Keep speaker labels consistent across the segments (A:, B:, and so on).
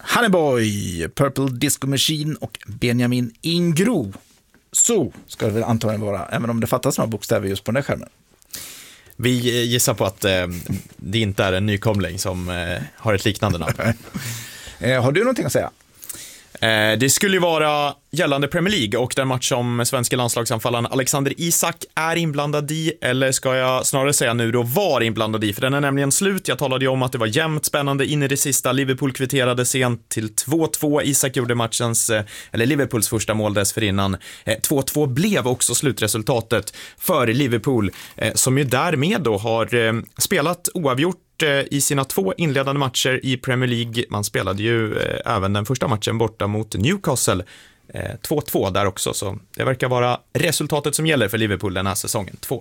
A: Honeyboy, Purple Disco Machine och Benjamin Ingrosso. Så ska det väl antagligen vara, även om det fattas några bokstäver just på den här skärmen.
B: Vi gissar på att det inte är en nykomling som har ett liknande namn.
A: Har du någonting att säga?
B: Det skulle ju vara gällande Premier League och den match som svenska landslagsanfallaren Alexander Isak är inblandad i, eller ska jag snarare säga nu då var inblandad i, för den är nämligen slut. Jag talade ju om att det var jämnt spännande in i det sista. Liverpool kvitterade sent till 2-2. Isak gjorde Liverpools första mål dessförinnan. 2-2 blev också slutresultatet för Liverpool, som ju därmed då har spelat oavgjort i sina 2 inledande matcher i Premier League. Man spelade ju även den första matchen borta mot Newcastle 2-2 där också, så det verkar vara resultatet som gäller för Liverpool den här säsongen, 2-2.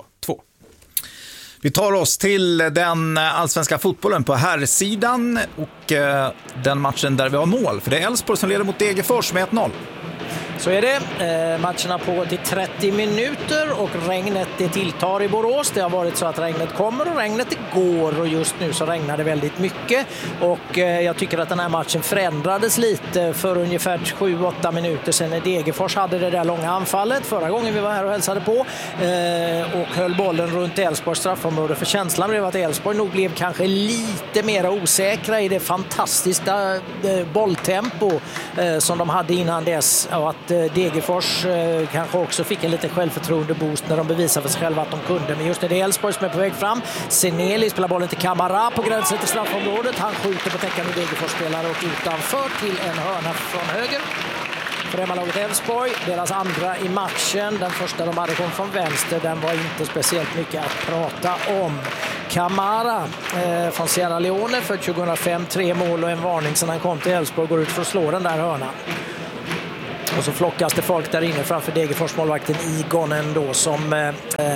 A: Vi tar oss till den allsvenska fotbollen på herrsidan och den matchen där vi har mål, för det är Elfsborg som leder mot Degerfors med 1-0.
C: Så är det. Matcherna på till 30 minuter och regnet det tilltar i Borås. Det har varit så att regnet kommer och regnet det går, och just nu så regnar det väldigt mycket. Och jag tycker att den här matchen förändrades lite för ungefär 7-8 minuter sedan när Degerfors hade det där långa anfallet förra gången vi var här och hälsade på och höll bollen runt Elfsborgs straffområde. För känslan blev att Elfsborg nog blev kanske lite mer osäkra i det fantastiska bolltempo som de hade innan dess, och att Degerfors kanske också fick en liten självförtroende-boost när de bevisade för sig själva att de kunde. Men just när det är Elfsborg som är på väg fram, Seneli spelar bollen till Kamara på gränsen till straffområdet. Han skjuter på täckande Degerfors-spelare och utanför till en hörna från höger. För hemmalaget Elfsborg, deras andra i matchen. Den första de hade kom från vänster, den var inte speciellt mycket att prata om. Kamara från Sierra Leone för 2005, 3 mål och en varning sedan han kom till Elfsborg, går ut för att slå den där hörnan. Och så flockas det folk där inne framför Degerfors målvakten Igon ändå, som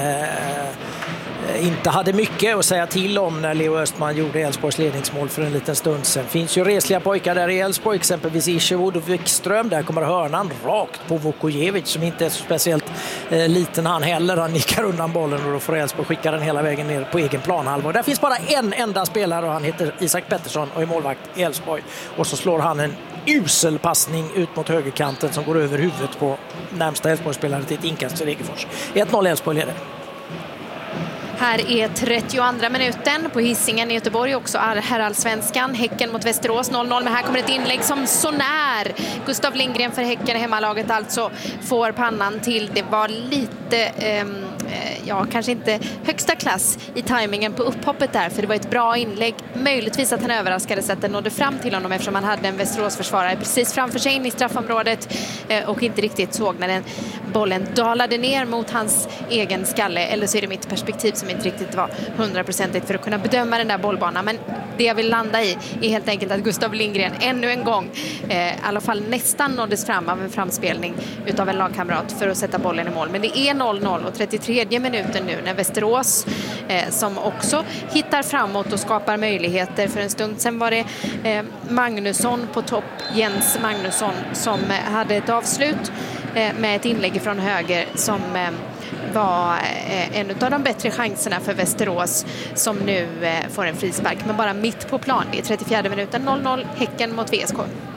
C: inte hade mycket att säga till om när Leo Östman gjorde Elfsborgs ledningsmål för en liten stund sedan. Finns ju resliga pojkar där i Elfsborg, exempelvis Isherwood och Wikström. Där kommer hörnan rakt på Vukojevic, som inte är så speciellt liten han heller. Han nickar undan bollen och då får Elfsborg skicka den hela vägen ner på egen planhalva. Där finns bara en enda spelare och han heter Isak Pettersson och är målvakt i Elfsborg. Och så slår han en usel passning ut mot högerkanten som går över huvudet på närmsta Elfsborgsspelare till ett inkast till Degerfors. 1-0 Elfsborg leder.
D: Här är 32 minuten på Hisingen i Göteborg, också herrallsvenskan. Häcken mot Västerås 0-0, men här kommer ett inlägg som sånär. Gustav Lindgren för Häcken, hemmalaget alltså, får pannan till. Det var lite, kanske inte högsta klass i tajmingen på upphoppet där, för det var ett bra inlägg. Möjligtvis att han överraskades att den nådde fram till honom, eftersom han hade en Västerås-försvarare precis framför sig in i straffområdet och inte riktigt såg när den bollen dalade ner mot hans egen skalle. Eller så är det mitt perspektiv som inte riktigt var 100% för att kunna bedöma den där bollbanan. Men det jag vill landa i är helt enkelt att Gustav Lindgren ännu en gång i alla fall nästan nåddes fram av en framspelning utav en lagkamrat för att sätta bollen i mål. Men det är 0-0 och 33 minuten nu när Västerås som också hittar framåt och skapar möjligheter. För en stund sedan var det Magnusson på topp, Jens Magnusson, som hade ett avslut med ett inlägg från höger som var en av de bättre chanserna för Västerås, som nu får en frispark, men bara mitt på plan. Det är 34 minuten, 0-0 Häcken mot VSK.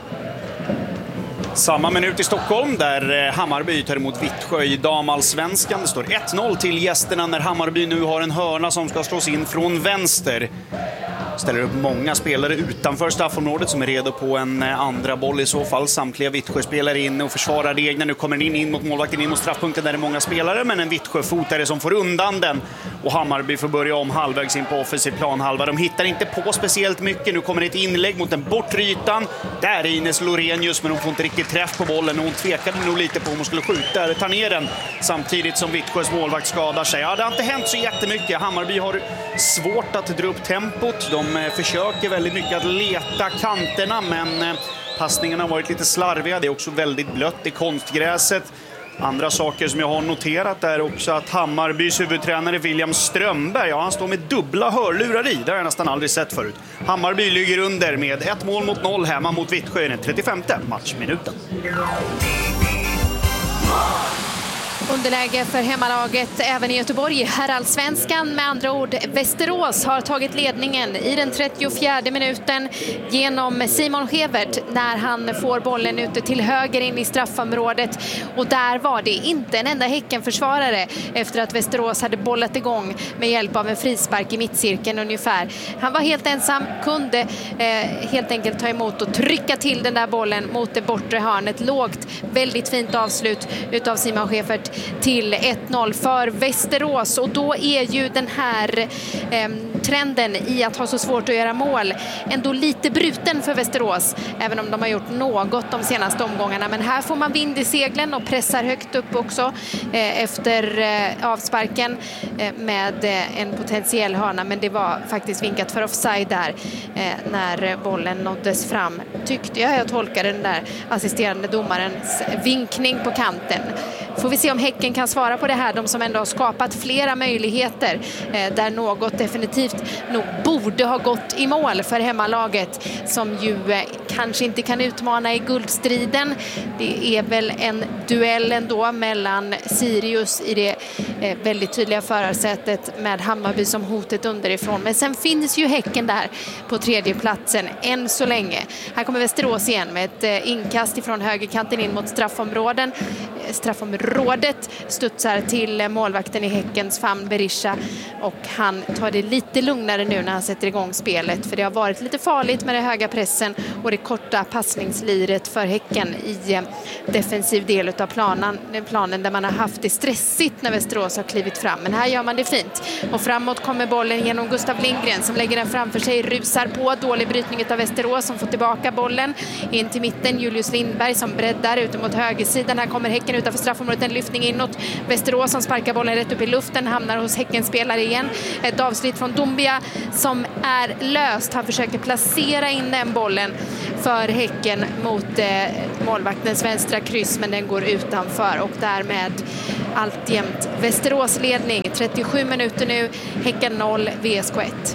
E: Samma minut i Stockholm där Hammarby tar emot Vittsjö i damallsvenskan. Det står 1-0 till gästerna när Hammarby nu har en hörna som ska slås in från vänster. Ställer upp många spelare utanför straffområdet som är redo på en andra boll i så fall. Samtliga Vittsjö-spelare in och försvarar det egna. Nu kommer den in mot målvakten, in mot straffpunkten där det är många spelare, men en Vittsjö-fotare som får undan den. Och Hammarby får börja om halvvägs in på offensiv planhalva. De hittar inte på speciellt mycket. Nu kommer ett inlägg mot den bortre ytan. Där är Ines Lorenius, men hon får inte riktigt träff på bollen. Hon tvekade nog lite på om hon skulle skjuta eller ta ner den. Samtidigt som Vittsjös målvakt skadar sig. Ja, det har inte hänt så jättemycket. Hammarby har svårt att dra upp tempot. De försöker väldigt mycket att leta kanterna, men passningarna har varit lite slarviga. Det är också väldigt blött i konstgräset. Andra saker som jag har noterat är också att Hammarbys huvudtränare William Strömberg, han står med dubbla hörlurar i. Det har jag nästan aldrig sett förut. Hammarby ligger under med 1-0 hemma mot Vittsjö i den 35:e matchminuten.
D: Underläge för hemmalaget även i Göteborg. Herrallsvenskan med andra ord. Västerås har tagit ledningen i den 34:e minuten genom Simon Schevert när han får bollen ute till höger in i straffområdet. Och där var det inte en enda Häckenförsvarare efter att Västerås hade bollat igång med hjälp av en frispark i mittcirkeln ungefär. Han var helt ensam, kunde helt enkelt ta emot och trycka till den där bollen mot det bortre hörnet. Lågt, väldigt fint avslut utav Simon Schevert till 1-0 för Västerås. Och då är ju den här trenden i att ha så svårt att göra mål ändå lite bruten för Västerås, även om de har gjort något de senaste omgångarna. Men här får man vind i seglen och pressar högt upp också efter avsparken med en potentiell hörna, men det var faktiskt vinkat för offside där när bollen nåddes fram, tyckte jag tolkade den där assisterande domarens vinkning på kanten. Får vi se om Häcken kan svara på det här, de som ändå har skapat flera möjligheter där något definitivt nog borde ha gått i mål för hemmalaget, som ju kanske inte kan utmana i guldstriden. Det är väl en duell ändå mellan Sirius i det väldigt tydliga förarsätet med Hammarby som hotet underifrån. Men sen finns ju Häcken där på tredje platsen än så länge. Här kommer Västerås igen med ett inkast ifrån högerkanten in mot straffområdet. Studsar till målvakten i Häckens famn, Berisha, och han tar det lite lugnare nu när han sätter igång spelet, för det har varit lite farligt med den höga pressen och det korta passningsliret för Häcken i defensiv del av planen där man har haft det stressigt när Västerås har klivit fram. Men här gör man det fint och framåt kommer bollen genom Gustav Lindgren som lägger den framför sig, rusar på, dålig brytning av Västerås som får tillbaka bollen in till mitten. Julius Lindberg som breddar ut mot högersidan. Här kommer Häcken utanför straffområdet, en lyftning inåt. Västerås som sparkar bollen rätt upp i luften, hamnar hos Häckens spelare igen. Ett avslut från Dombia som är löst. Han försöker placera in den bollen för Häcken mot målvaktens vänstra kryss, men den går utanför och därmed alltjämt Västerås ledning. 37 minuter nu, Häcken 0, VSK 1.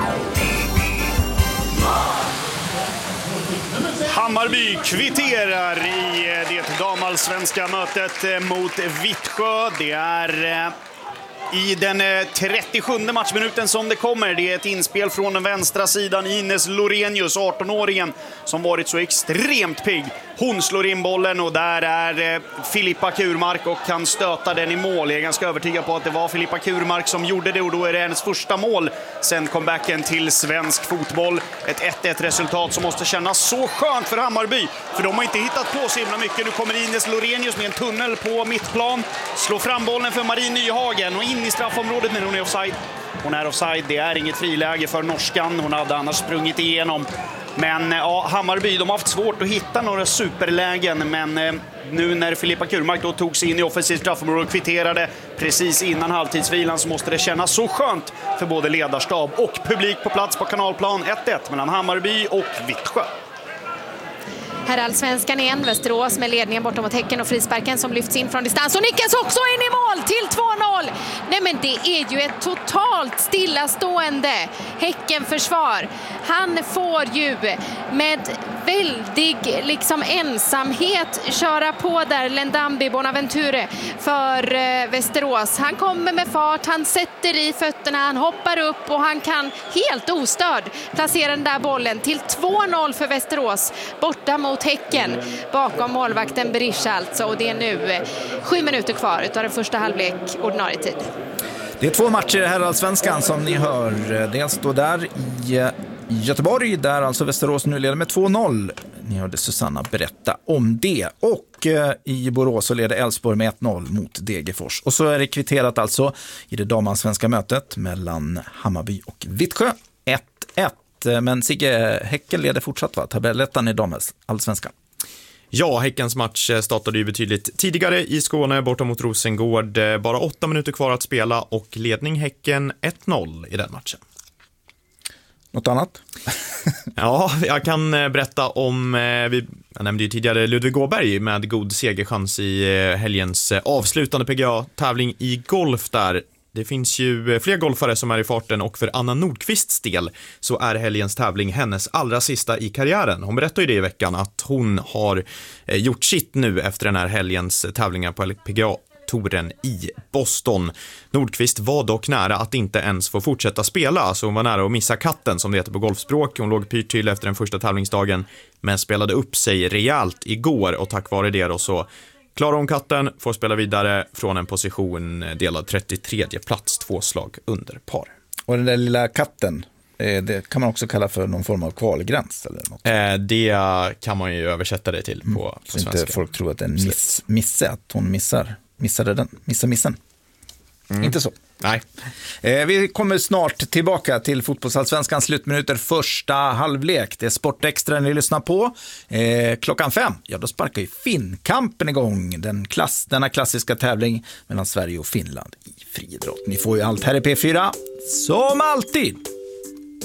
E: Hammarby kvitterar i det damallsvenska mötet mot Vittsjö. Det är i den 37 matchminuten som det kommer. Det är ett inspel från den vänstra sidan. Ines Lorenius, 18-åringen, som varit så extremt pigg. Hon slår in bollen och där är Filippa Kurmark och kan stöta den i mål. Jag är ganska övertygad på att det var Filippa Kurmark som gjorde det, och då är det hennes första mål sen comebacken till svensk fotboll. Ett 1-1 resultat som måste kännas så skönt för Hammarby, för de har inte hittat på så himla mycket. Nu kommer Ines Lorenius med en tunnel på mittplan, slår fram bollen för Marie Nyhagen och in i straffområdet när hon är offside. Hon är offside, det är inget friläge för norskan. Hon hade annars sprungit igenom. Men ja, Hammarby, de har haft svårt att hitta några superlägen, men nu när Filippa Kurmark då tog sig in i offensivt straffområde och kvitterade precis innan halvtidsvilan, så måste det kännas så skönt för både ledarstab och publik på plats på Kanalplan. 1-1 mellan Hammarby och Vittsjö.
D: Herrallsvenskan igen, Västerås med ledningen bortom mot Häcken och frisparken som lyfts in från distans och nickas också in i mål till 2-0. Nej, men det är ju ett totalt stillastående Häckenförsvar. Han får ju med väldig ensamhet köra på där Lendambi Bonaventure för Västerås. Han kommer med fart, han sätter i fötterna, han hoppar upp och han kan helt ostörd placera den där bollen till 2-0 för Västerås borta mot Häcken bakom målvakten Berisha alltså. Och det är nu 7 minuter kvar utav den första halvlek ordinarie tid.
A: Det är 2 matcher i Herrallsvenskan som ni hör. Dels då där i Göteborg, där alltså Västerås nu leder med 2-0. Ni hörde Susanna berätta om det. Och i Borås så leder Elfsborg med 1-0 mot Degerfors. Och så är det kvitterat alltså i det damallsvenska mötet mellan Hammarby och Vittsjö. 1-1. Men Sigge, Häcken leder fortsatt, va? Tabellettan i damallsvenskan.
B: Ja, Häckens match startade ju betydligt tidigare i Skåne borta mot Rosengård. Bara 8 minuter kvar att spela och ledning Häcken 1-0 i den matchen.
A: Något annat?
B: Ja, jag kan berätta om, jag nämnde ju tidigare Ludvig Åberg med god segerchans i helgens avslutande PGA-tävling i golf där. Det finns ju fler golfare som är i farten, och för Anna Nordqvists del så är helgens tävling hennes allra sista i karriären. Hon berättade ju det i veckan att hon har gjort sitt nu efter den här helgens tävlingar på PGA touren i Boston. Nordqvist var dock nära att inte ens få fortsätta spela, så hon var nära att missa katten som det heter på golfspråk. Hon låg pyrt till efter den första tävlingsdagen men spelade upp sig rejält igår och tack vare det då så klarar hon katten, får spela vidare från en position delad 33:e plats, 2 slag under par.
A: Och den där lilla katten, det kan man också kalla för någon form av kvalgräns eller något.
B: Det kan man ju översätta det till på
A: så
B: svenska.
A: inte folk tror att det är en misse, att hon missade missen. Inte så.
B: Nej.
A: Vi kommer snart tillbaka till fotbollsallsvenskans slutminuter, första halvlek. Det är Sportextra ni lyssnar på. 5:00, ja då sparkar ju Finnkampen igång. Denna klassiska tävling mellan Sverige och Finland i friidrott. Ni får ju allt här i P4, som alltid.